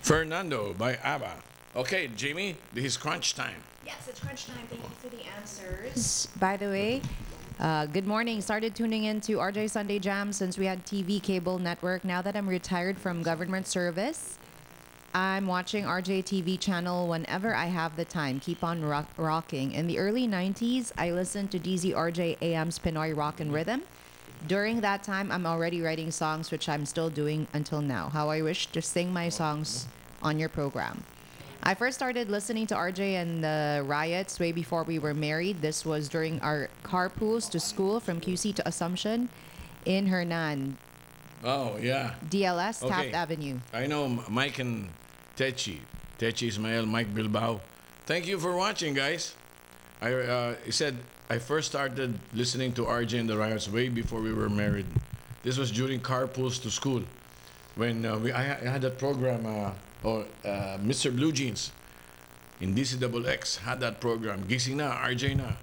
Fernando by ABBA. Okay, Jamie, this is crunch time. Yes, it's crunch time. Thank you for the answers. By the way, good morning. Started tuning in to RJ Sunday Jam since we had TV cable network. Now that I'm retired from government service, I'm watching RJ TV channel whenever I have the time. Keep on rocking. In the early 90s, I listened to DZRJ AM's Pinoy Rock and Rhythm. During that time, I'm already writing songs, which I'm still doing until now. How I wish to sing my songs on your program. I first started listening to RJ and the Riots way before we were married. This was during our carpools to school from QC to Assumption in Hernan, Oh, yeah. DLS, Okay. Taft Avenue. I know Mike and Techi. Techi Ismael, Mike Bilbao. Thank you for watching, guys. He said, I first started listening to RJ and the Riots way before we were married. This was during carpools to school. When I had that program, Mr. Blue Jeans in DCXX had that program. Gising na, RJ na.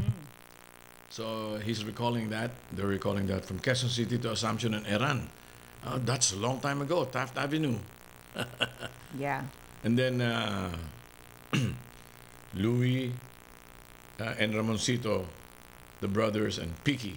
So he's recalling that. They're recalling that from Quezon City to Assumption and Eran. That's a long time ago, Taft Avenue. Yeah. And then Louis and Ramoncito, the brothers, and Piki.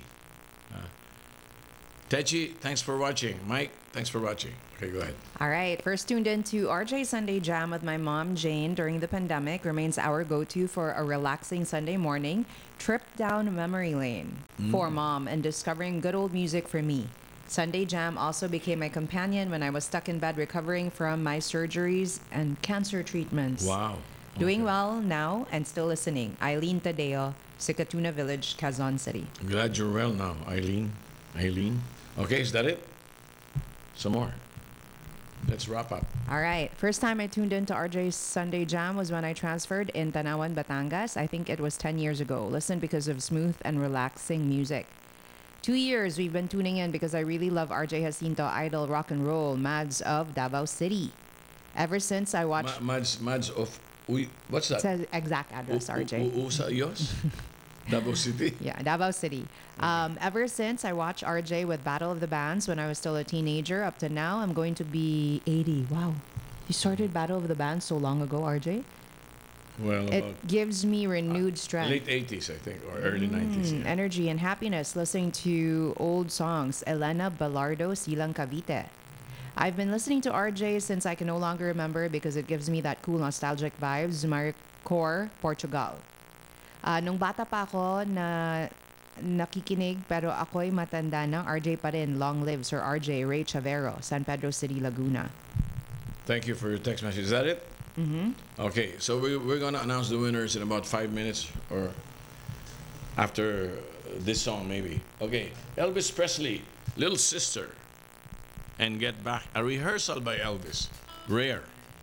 Techi, thanks for watching. Mike, thanks for watching. Okay, go ahead. All right. First tuned in to RJ Sunday Jam with my mom, Jane, during the pandemic. Remains our go-to for a relaxing Sunday morning trip down memory lane for mom and discovering good old music for me. Sunday Jam also became my companion when I was stuck in bed recovering from my surgeries and cancer treatments. Wow. Doing well now and still listening. Eileen Tadeo, Sikatuna Village, Quezon City. I'm glad you're well now, Eileen. Eileen. Okay, is that it? Some more. Let's wrap up. All right. First time I tuned into RJ's Sunday Jam was when I transferred in Tanawan, Batangas. I think it was 10 years ago. Listened because of smooth and relaxing music. 2 years we've been tuning in because I really love RJ Jacinto, idol rock and roll, Mads of Davao City. Ever since I watched... Mads of... What's that? Says exact address, RJ. Usa Yos? Davao City? Yeah, Davao City. Ever since I watched RJ with Battle of the Bands when I was still a teenager, up to now, I'm going to be 80. Wow. You started Battle of the Bands so long ago, RJ? Well, It about gives me renewed strength. late 80s, I think, or early 90s. Yeah. Energy and happiness listening to old songs. Elena Ballardo, Silang Cavite. I've been listening to RJ since I can no longer remember because it gives me that cool nostalgic vibes. Maricor, Portugal. Nung bata pa ako na nakikinig pero ako'y matanda na, RJ pa rin. Long live Sir RJ, Ray Chavero, San Pedro City, Laguna. Thank you for your text message. Is that it? Mm-hmm. Okay, so we're going to announce the winners in about 5 minutes or after this song, maybe. Okay, Elvis Presley, Little Sister, and Get Back. A rehearsal by Elvis. Rare.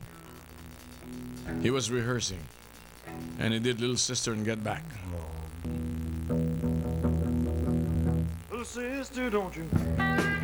He was rehearsing. And he did Little Sister and Get Back. Little sister, don't you